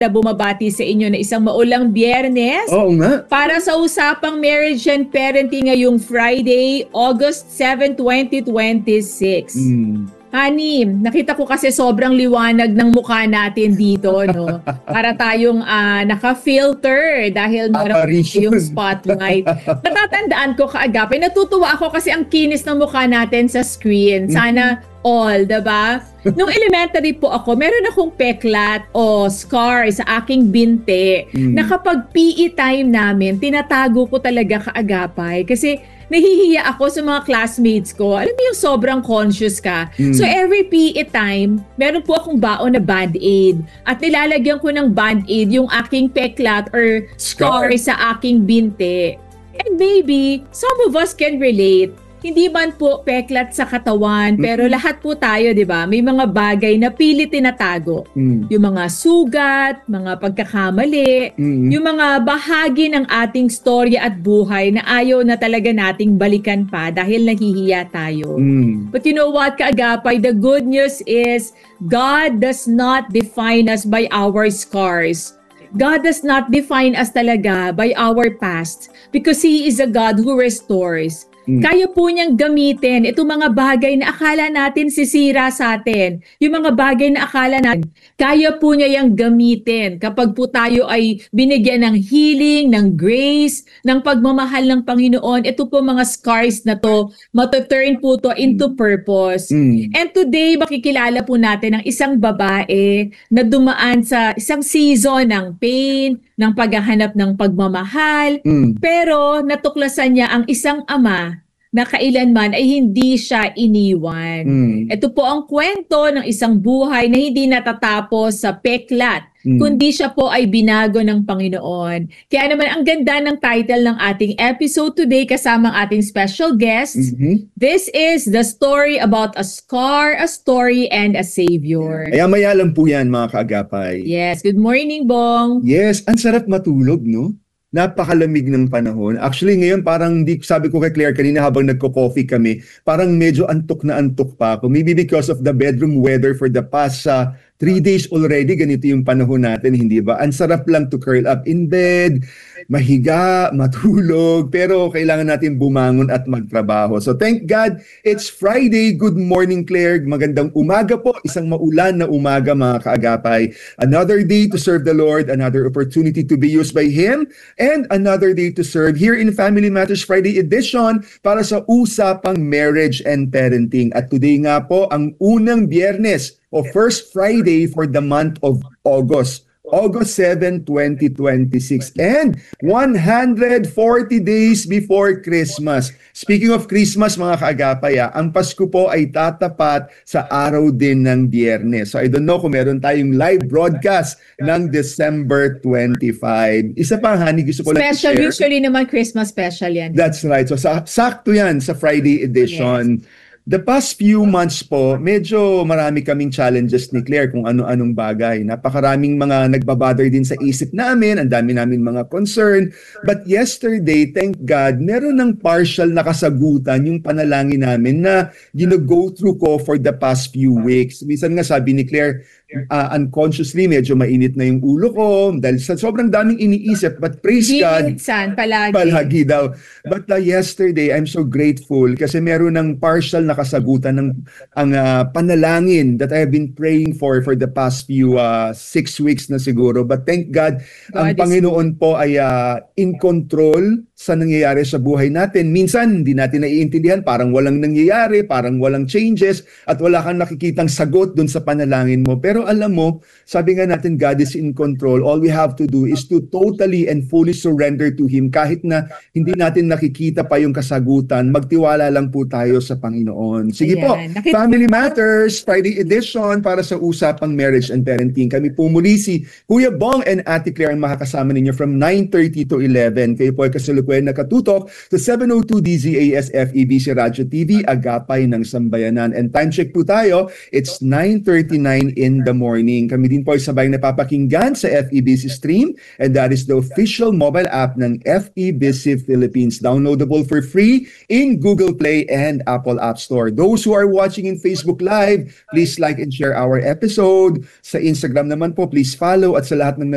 na bumabati sa inyo na isang maulang Biyernes Oo nga. para sa usapang marriage and parenting ngayong Friday, August 7, 2026. Honey, nakita ko kasi sobrang liwanag ng mukha natin dito, no? Para tayong naka-filter dahil meron yung spotlight. Natatandaan ko kaagapay, natutuwa ako kasi ang kinis ng mukha natin sa screen. Sana all, diba? Nung elementary po ako, meron akong peklat o scar sa aking binte na kapag PE time namin, tinatago ko talaga kaagapay. Kasi nahihiya ako sa mga classmates ko. Alam mo yung sobrang conscious ka. So every PE time, meron po akong baon na Band-Aid. At nilalagyan ko ng Band-Aid yung aking peklat or scar sa aking binte. And maybe, some of us can relate. Hindi man po peklat sa katawan, pero lahat po tayo, di ba? May mga bagay na pilit tinatago. Yung mga sugat, mga pagkakamali, yung mga bahagi ng ating storya at buhay na ayaw na talaga nating balikan pa dahil nahihiya tayo. But you know what, kaagapay? The good news is God does not define us by our scars. God does not define us talaga by our past because He is a God who restores. Kaya po niyang gamitin itong mga bagay na akala natin sisira sa atin. Yung mga bagay na akala natin, kaya po niya yung gamitin kapag po tayo ay binigyan ng healing, ng grace, ng pagmamahal ng Panginoon. Ito po mga scars na to, matuturn po to into purpose. And today, makikilala po natin ang isang babae na dumaan sa isang season ng pain, ng paghahanap ng pagmamahal, pero natuklasan niya ang isang ama na kailanman ay hindi siya iniwan. Ito po ang kwento ng isang buhay na hindi natatapos sa peklat, kundi siya po ay binago ng Panginoon. Kaya naman ang ganda ng title ng ating episode today kasama ang ating special guest. This is the story about a scar, a story, and a savior. Maya lang po yan mga kaagapay. Yes, good morning, Bong. Yes, ang sarap matulog, no? Napakalamig ng panahon. Actually, ngayon parang sabi ko kay Claire kanina habang nagko-coffee kami, parang medyo antok na antok pa ako. Maybe because of the bedroom weather for the past 3 days already, ganito yung panahon natin, hindi ba? Ang sarap lang to curl up in bed, mahiga, matulog, pero kailangan natin bumangon at magtrabaho. So thank God, it's Friday. Good morning, Claire. Magandang umaga po. Isang maulan na umaga, mga kaagapay. Another day to serve the Lord, another opportunity to be used by Him, and another day to serve here in Family Matters Friday edition para sa usapang marriage and parenting. At today nga po, ang unang Biyernes o first Friday for the month of August. August 7, 2026. And 140 days before Christmas. Speaking of Christmas, mga kaagapay, ang Pasko po ay tatapat sa araw din ng Biyernes. So I don't know kung meron tayong live broadcast ng December 25. Isa pa, honey, gusto ko lang Special, i-share. usually naman Christmas special yan. That's right. So sakto yan sa Friday edition. Yes. The past few months po, medyo marami kaming challenges ni Claire kung ano-anong bagay. Napakaraming mga nagbabother din sa isip namin, ang dami namin mga concern. But yesterday, thank God, meron ng partial na kasagutan yung panalangin namin na go through ko for the past few weeks. Minsan nga sabi ni Claire, unconsciously, medyo mainit na yung ulo ko dahil sa sobrang daming iniisip. But praise God, palagi daw. But yesterday, I'm so grateful kasi meron ng partial na kasagutan ng panalangin that I have been praying for the past few 6 weeks na siguro. But thank God, ang Panginoon po ay in control sa nangyayari sa buhay natin. Minsan, hindi natin naiintindihan, parang walang nangyayari, parang walang changes, at wala kang nakikitang sagot dun sa panalangin mo. Pero alam mo, sabi nga natin, God is in control. All we have to do is to totally and fully surrender to Him. Kahit na hindi natin nakikita pa yung kasagutan, magtiwala lang po tayo sa Panginoon. Sige po, Family Matters, Friday edition para sa usapang marriage and parenting. Kami po muli si Kuya Bong and Ate Claire ang makakasama ninyo from 9:30 to 11. Kayo po ay kasalukuyan nakatutok sa 702 DZAS FEBC Radio TV, Agapay ng Sambayanan. And time check po tayo, it's 9:39 in the morning. Kami din po ay sabay napapakinggan sa FEBC Stream, and that is the official mobile app ng FEBC Philippines. Downloadable for free in Google Play and Apple App Store. Those who are watching in Facebook Live, please like and share our episode. Sa Instagram naman po, please follow, at sa lahat ng